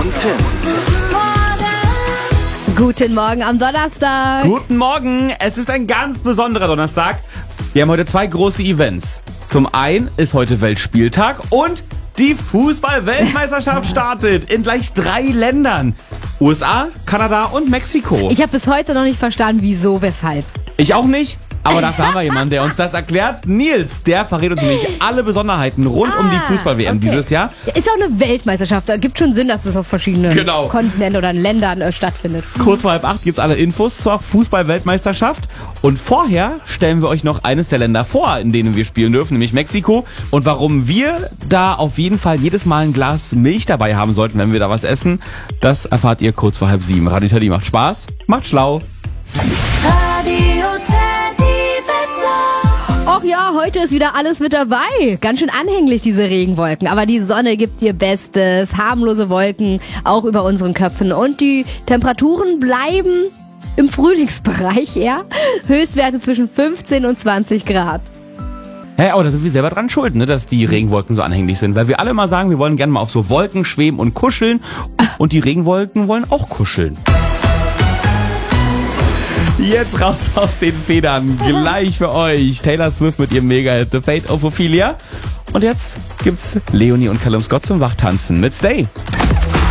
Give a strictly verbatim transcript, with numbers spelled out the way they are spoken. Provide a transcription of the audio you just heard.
und Tim. Guten Morgen am Donnerstag. Guten Morgen, es ist ein ganz besonderer Donnerstag. Wir haben heute zwei große Events. Zum einen ist heute Weltspieltag und die Fußball-Weltmeisterschaft startet in gleich drei Ländern. U S A, Kanada und Mexiko. Ich habe bis heute noch nicht verstanden, wieso, weshalb. Ich auch nicht. Aber dafür haben wir jemanden, der uns das erklärt. Nils, der verrät uns nämlich alle Besonderheiten rund ah, um die Fußball-W M okay. dieses Jahr. Ist auch eine Weltmeisterschaft. Da gibt schon Sinn, dass es auf verschiedenen genau. Kontinenten oder in Ländern äh, stattfindet. Kurz vor halb acht gibt's alle Infos zur Fußball-Weltmeisterschaft. Und vorher stellen wir euch noch eines der Länder vor, in denen wir spielen dürfen, nämlich Mexiko. Und warum wir da auf jeden Fall jedes Mal ein Glas Milch dabei haben sollten, wenn wir da was essen, das erfahrt ihr kurz vor halb sieben. Radio Teddy macht Spaß, macht schlau. Radio Teddy. Och ja, heute ist wieder alles mit dabei. Ganz schön anhänglich, diese Regenwolken. Aber die Sonne gibt ihr Bestes. Harmlose Wolken auch über unseren Köpfen. Und die Temperaturen bleiben im Frühlingsbereich, ja? Höchstwerte zwischen fünfzehn und zwanzig Grad. Hä, aber da sind wir selber dran schuld, ne, dass die Regenwolken so anhänglich sind. Weil wir alle immer sagen, wir wollen gerne mal auf so Wolken schweben und kuscheln. Und die Regenwolken wollen auch kuscheln. Jetzt raus aus den Federn, gleich für euch Taylor Swift mit ihrem Mega-Hit The Fate of Ophelia. Und jetzt gibt's Leonie und Callum Scott zum Wachtanzen mit Stay.